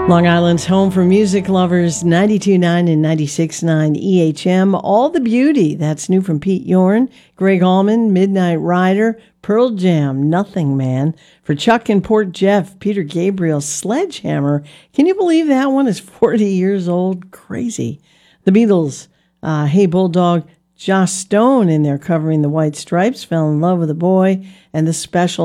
Long Island's home for music lovers, 92.9 and 96.9 EHM. All the Beauty, that's new from Pete Yorn, Greg Allman, Midnight Rider, Pearl Jam, Nothing Man. For Chuck and Port Jeff, Peter Gabriel, Sledgehammer. Can you believe that one is 40 years old? Crazy. The Beatles, Hey Bulldog, Joss Stone in there covering the White Stripes, Fell in Love with a Boy, and the Special